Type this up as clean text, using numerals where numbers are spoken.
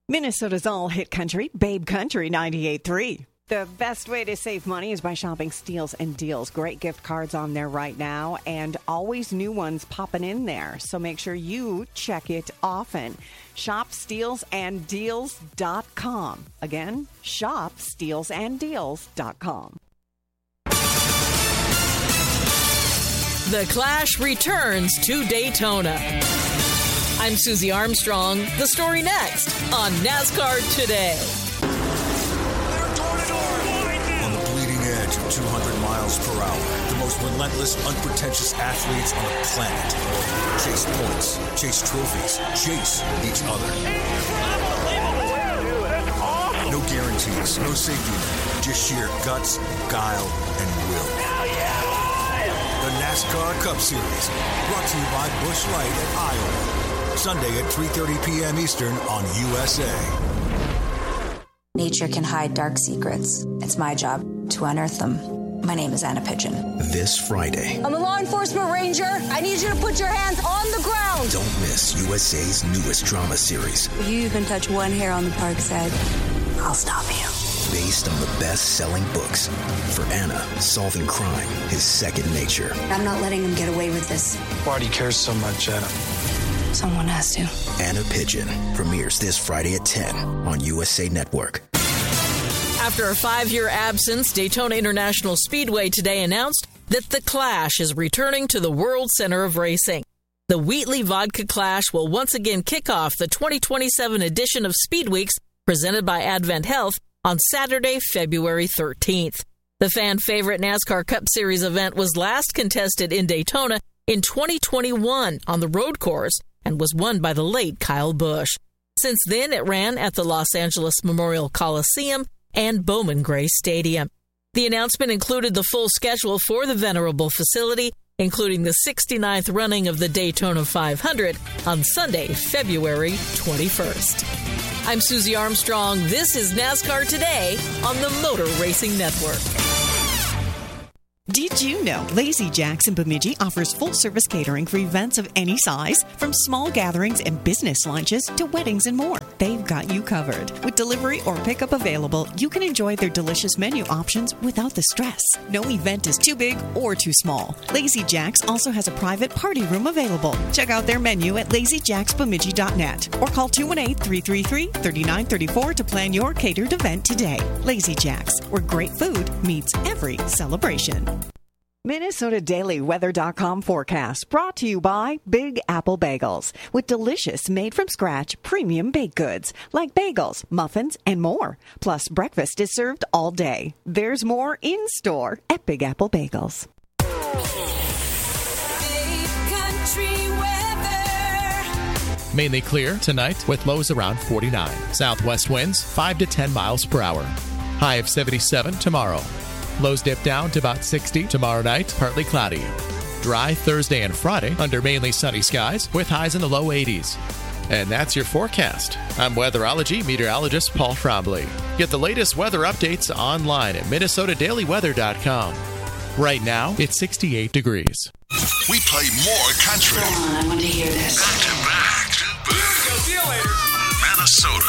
Minnesota's all-hit country, Babe Country 98.3. The best way to save money is by shopping Steals and Deals. Great gift cards on there right now, and always new ones popping in there. So make sure you check it often. Shop StealsAndDeals.com. Again, shop StealsAndDeals.com. The Clash returns to Daytona. I'm Susie Armstrong. The story next on NASCAR Today. On the bleeding edge of 200 miles per hour, the most relentless, unpretentious athletes on the planet chase points, chase trophies, chase each other. No guarantees, no safety net, just sheer guts, guile, and will. The NASCAR Cup Series, brought to you by Busch Light at Iowa. Sunday at 3:30 p.m. Eastern on USA. Nature can hide dark secrets. It's my job to unearth them. My name is Anna Pigeon. This Friday. I'm a law enforcement ranger. I need you to put your hands on the ground. Don't miss USA's newest drama series. If you even touch one hair on the park's head, I'll stop you. Based on the best-selling books. For Anna, solving crime is second nature. I'm not letting him get away with this. Why do you care so much, Anna? Someone has to. Anna Pigeon premieres this Friday at 10 on USA Network. After a 5-year absence, Daytona International Speedway today announced that the Clash is returning to the World Center of Racing. The Wheatley Vodka Clash will once again kick off the 2027 edition of Speed Weeks presented by Advent Health on Saturday, February 13th. The fan-favorite NASCAR Cup Series event was last contested in Daytona in 2021 on the road course and was won by the late Kyle Busch. Since then, it ran at the Los Angeles Memorial Coliseum and Bowman Gray Stadium. The announcement included the full schedule for the venerable facility, including the 69th running of the Daytona 500 on Sunday, February 21st. I'm Susie Armstrong. This is NASCAR Today on the Motor Racing Network. Did you know Lazy Jack's in Bemidji offers full-service catering for events of any size, from small gatherings and business lunches to weddings and more? They've got you covered. With delivery or pickup available, you can enjoy their delicious menu options without the stress. No event is too big or too small. Lazy Jack's also has a private party room available. Check out their menu at lazyjacksbemidji.net or call 218-333-3934 to plan your catered event today. Lazy Jack's, where great food meets every celebration. Minnesota Daily Weather.com forecast brought to you by Big Apple Bagels with delicious made-from-scratch premium baked goods like bagels, muffins, and more. Plus, breakfast is served all day. There's more in store at Big Apple Bagels. Mainly clear tonight with lows around 49. Southwest winds 5 to 10 miles per hour. High of 77 tomorrow. Lows dip down to about 60 tomorrow night, partly cloudy. Dry Thursday and Friday under mainly sunny skies with highs in the low 80s. And that's your forecast. I'm weatherology meteorologist Paul Trombley. Get the latest weather updates online at MinnesotaDailyWeather.com. Right now, it's 68 degrees. We play more country. Come on, I want to hear this. Back to back. See you later. Minnesota